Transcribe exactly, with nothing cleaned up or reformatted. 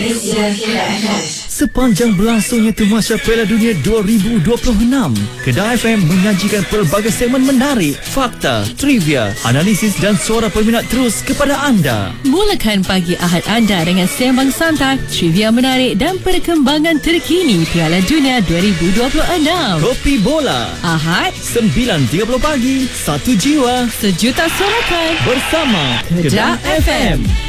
Asia Kedah F M. Sepanjang berlangsungnya Temasya Piala Dunia dua ribu dua puluh enam, Kedah F M menyajikan pelbagai segmen menarik, fakta, trivia, analisis dan suara peminat terus kepada anda. Mulakan pagi Ahad anda dengan sembang santai, trivia menarik dan perkembangan terkini Piala Dunia dua ribu dua puluh enam. Kopi Bola Ahad sembilan tiga puluh pagi, satu jiwa sejuta sorakan bersama Kedah F M.